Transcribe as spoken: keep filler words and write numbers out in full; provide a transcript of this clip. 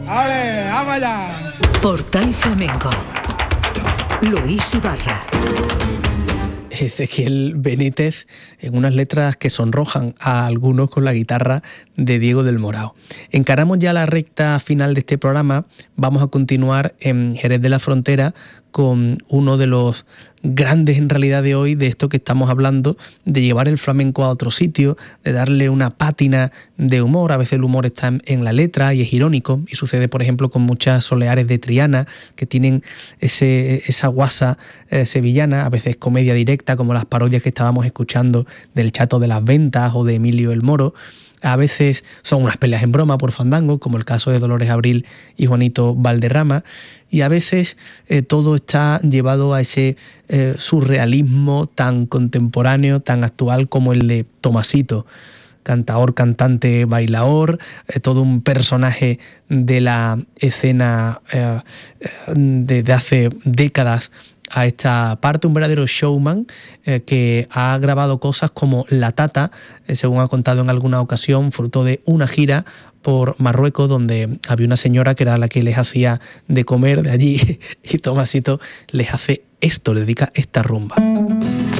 ¡Ale, vamos allá! Portal Flamenco. Luis Ibarra. Ezequiel Benítez en unas letras que sonrojan a algunos con la guitarra de Diego del Morao. Encaramos ya la recta final de este programa. Vamos a continuar en Jerez de la Frontera con uno de los grandes en realidad de hoy, de esto que estamos hablando, de llevar el flamenco a otro sitio, de darle una pátina de humor. A veces el humor está en, en la letra y es irónico, y sucede por ejemplo con muchas soleares de Triana que tienen ese, esa guasa eh, sevillana, a veces comedia directa como las parodias que estábamos escuchando del Chato de las Ventas o de Emilio el Moro. A veces son unas peleas en broma por fandango, como el caso de Dolores Abril y Juanito Valderrama, y a veces eh, todo está llevado a ese eh, surrealismo tan contemporáneo, tan actual como el de Tomasito, cantaor, cantante, bailaor, eh, todo un personaje de la escena eh, de, de hace décadas a esta parte, un verdadero showman eh, que ha grabado cosas como La Tata, eh, según ha contado en alguna ocasión, fruto de una gira por Marruecos donde había una señora que era la que les hacía de comer de allí y Tomasito les hace esto, le dedica esta rumba.